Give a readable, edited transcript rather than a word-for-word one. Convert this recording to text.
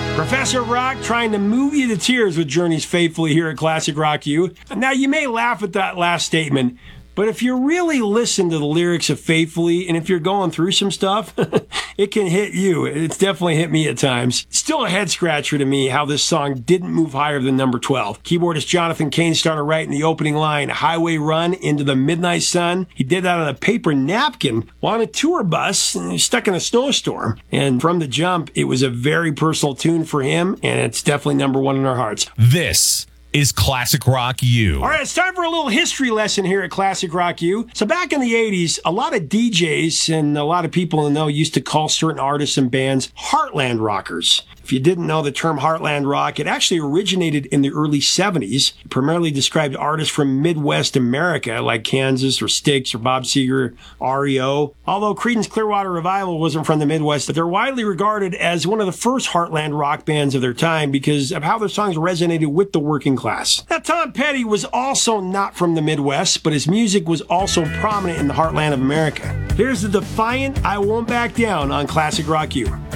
Professor Rock trying to move you to tears with Journey's Faithfully here at Classic Rock U. Now, you may laugh at that last statement, but if you really listen to the lyrics of Faithfully, and if you're going through some stuff, it can hit you. It's definitely hit me at times. Still a head scratcher to me how this song didn't move higher than number 12. Keyboardist Jonathan Cain started writing the opening line, Highway Run into the Midnight Sun. He did that on a paper napkin while on a tour bus, stuck in a snowstorm. And from the jump, it was a very personal tune for him, and it's definitely number one in our hearts. This is Classic Rock U. All right, it's time for a little history lesson here at Classic Rock U. So back in the 80s, a lot of DJs and a lot of people in the know used to call certain artists and bands Heartland Rockers. If you didn't know the term Heartland Rock, it actually originated in the early 70s. It primarily described artists from Midwest America like Kansas or Styx or Bob Seger, REO. Although Creedence Clearwater Revival wasn't from the Midwest, but they're widely regarded as one of the first Heartland rock bands of their time because of how their songs resonated with the working class. Now, Tom Petty was also not from the Midwest, but his music was also prominent in the heartland of America. Here's the defiant I Won't Back Down on Classic Rock U.